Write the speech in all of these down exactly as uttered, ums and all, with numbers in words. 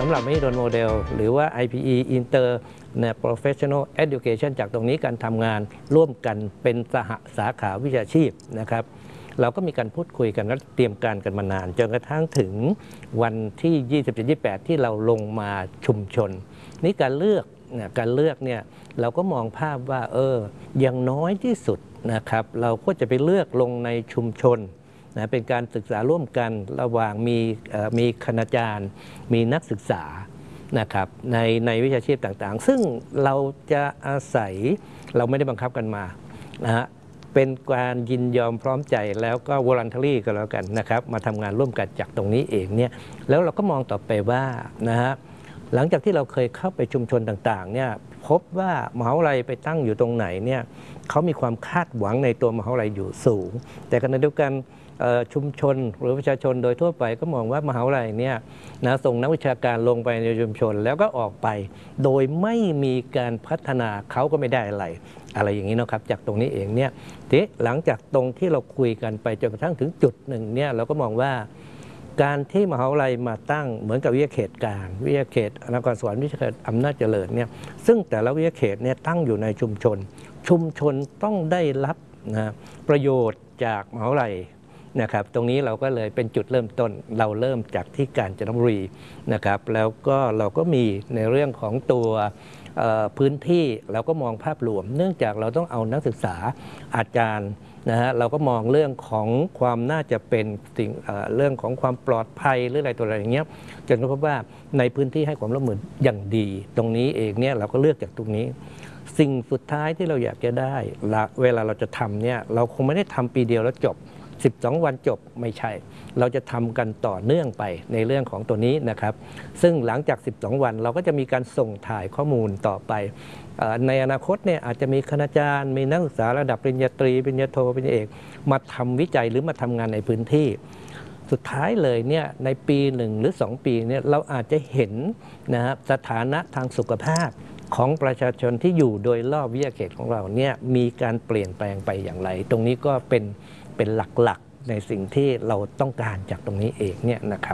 ำหรับมหิดลโมเดลหรือว่า ไอ พี อี Inter Professional Education จากตรงนี้การทำงานร่วมกันเป็นสหสาขาวิชาชีพนะครับเราก็มีการพูดคุยกันและเตรียมการกันมานานจนกระทั่งถึงวันที่ ยี่สิบเจ็ด ยี่สิบแปด ที่เราลงมาชุมชนนี่การเลือกเนี่ยการเลือกเนี่ยเราก็มองภาพว่าเอออย่างน้อยที่สุดนะครับเราก็จะไปเลือกลงในชุมชนนะเป็นการศึกษาร่วมกันระหว่างมีมีคณาจารย์มีนักศึกษานะครับในในวิชาชีพต่างๆซึ่งเราจะอาศัยเราไม่ได้บังคับกันมานะฮะเป็นการยินยอมพร้อมใจแล้วก็ voluntary ก็แล้วกันนะครับมาทำงานร่วมกันจากตรงนี้เองเนี่ยแล้วเราก็มองต่อไปว่านะฮะหลังจากที่เราเคยเข้าไปชุมชนต่างๆเนี่ยพบว่ามหาวิทยาลัยไปตั้งอยู่ตรงไหนเนี่ยเขามีความคาดหวังในตัวมหาวิทยาลัยอยู่สูงแต่ขณะเดียวกันชุมชนหรือประชาชนโดยทั่วไปก็มองว่ามหาวิทยาลัยเนี่ยนะส่งนักวิชาการลงไปในชุมชนแล้วก็ออกไปโดยไม่มีการพัฒนาเขาก็ไม่ได้อะไรอะไรอย่างนี้นะครับจากตรงนี้เองเนี่ยทีหลังจากตรงที่เราคุยกันไปจนกระทั่งถึงจุดหนึ่งเนี่ยเราก็มองว่าการที่มหาวิทยาลัยมาตั้งเหมือนกับวิทยาเขตกลางวิทยาเขตนครสวรรค์วิทยาเขตอำนาจเจริญเนี่ยซึ่งแต่ละวิทยาเขตเนี่ยตั้งอยู่ในชุมชนชุมชนต้องได้รับนะประโยชน์จากมหาวิทยาลัยนะครับตรงนี้เราก็เลยเป็นจุดเริ่มต้นเราเริ่มจากที่กาญจนบุรีนะครับแล้วก็เราก็มีในเรื่องของตัวพื้นที่เราก็มองภาพรวมเนื่องจากเราต้องเอานักศึกษาอาจารย์นะฮะเราก็มองเรื่องของความน่าจะเป็นสิ่ง เ, เรื่องของความปลอดภัยหรืออะไรตัวอะไรอย่างเงี้ยจนพบว่าในพื้นที่ให้ความร่วมมืออย่างดีตรงนี้เองเนี่ยเราก็เลือกจากตรงนี้สิ่งสุดท้ายที่เราอยากจะได้เวลาเราจะทำเนี่ยเราคงไม่ได้ทำปีเดียวแล้วจบสิบสองวันจบไม่ใช่เราจะทำกันต่อเนื่องไปในเรื่องของตัวนี้นะครับซึ่งหลังจากสิบสองวันเราก็จะมีการส่งถ่ายข้อมูลต่อไปในอนาคตเนี่ยอาจจะมีคณาจารย์มีนักศึกษาระดับปริญญาตรีปริญญาโทปริญญาเอกมาทำวิจัยหรือมาทำงานในพื้นที่สุดท้ายเลยเนี่ยในปีหนึ่งหรือสองปีเนี่ยเราอาจจะเห็นนะครับสถานะทางสุขภาพของประชาชนที่อยู่โดยรอบวิทยาเขตของเราเนี่ยมีการเปลี่ยนแปลงไปอย่างไรตรงนี้ก็เป็นเป็นหลักๆในสิ่งที่เราต้องการจากตรงนี้เองเนี่ยนะครับ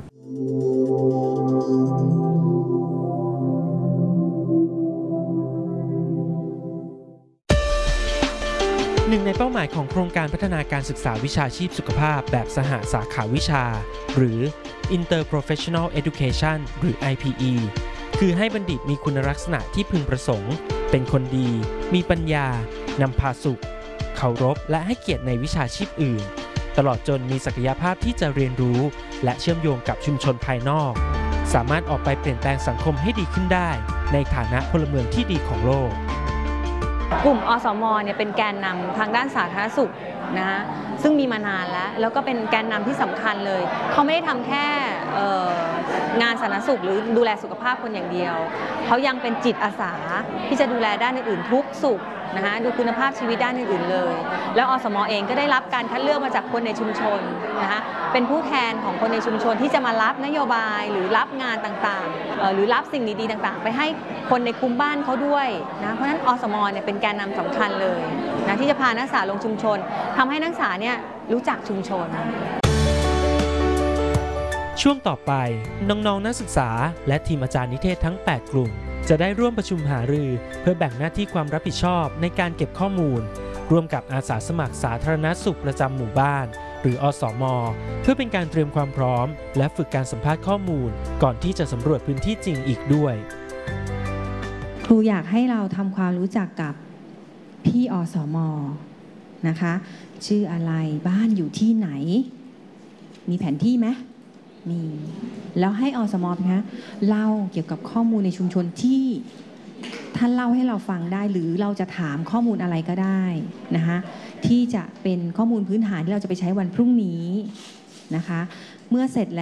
หนึ่งในเป้าหมายของโครงการพัฒนาการศึกษาวิชาชีพสุขภาพแบบสหสาขาวิชาหรือ Inter Professional Education หรือ ไอ พี อี คือให้บัณฑิตมีคุณลักษณะที่พึงประสงค์เป็นคนดีมีปัญญานำพาสุขเคารพและให้เกียรติในวิชาชีพอื่นตลอดจนมีศักยภาพที่จะเรียนรู้และเชื่อมโยงกับชุมชนภายนอกสามารถออกไปเปลี่ยนแปลงสังคมให้ดีขึ้นได้ในฐานะพลเมืองที่ดีของโลกกลุ่มอสม.เนี่ยเป็นแกนนำทางด้านสาธารณสุขนะซึ่งมีมานานแล้วแล้วก็เป็นแกนนำที่สำคัญเลยเขาไม่ได้ทำแค่งานสาธารณสุขหรือดูแลสุขภาพคนอย่างเดียวเขายังเป็นจิตอาสาที่จะดูแลด้านอื่นๆทุกสุขนะคะดูคุณภาพชีวิตด้านอื่นๆเลยแล้วอสม.เองก็ได้รับการคัดเลือกมาจากคนในชุมชนนะคะเป็นผู้แทนของคนในชุมชนที่จะมารับนโยบายหรือรับงานต่างๆหรือรับสิ่งดีๆต่างๆไปให้คนในคุมบ้านเขาด้วยนะเพราะฉะนั้นอสม.เนี่ยเป็นแกนนำสำคัญเลยนะที่จะพานักศึกษาลงชุมชนทำให้นักศึกษาเนี่ยรู้จักชุมชนช่วงต่อไปน้องๆนักศึกษาและทีมอาจารย์นิเทศทั้งแปดกลุ่มจะได้ร่วมประชุมหารือเพื่อแบ่งหน้าที่ความรับผิดชอบในการเก็บข้อมูลร่วมกับอาสาสมัครสาธารณสุขประจำหมู่บ้านหรืออสม.เพื่อเป็นการเตรียมความพร้อมและฝึกการสัมภาษณ์ข้อมูลก่อนที่จะสำรวจพื้นที่จริงอีกด้วยครูอยากให้เราทำความรู้จักกับพี่อสม.นะคะชื่ออะไรบ้านอยู่ที่ไหนมีแผนที่ไหมมีแล้วให้อสม.นะคะเล่าเกี่ยวกับข้อมูลในชุมชนที่ท่านเล่าให้เราฟังได้หรือเราจะถามข้อมูลอะไรก็ได้นะคะที่จะเป็นข้อมูลพื้นฐานที่เราจะไปใช้วันพรุ่งนี้นะคะเมื่อเสร็จแล้ว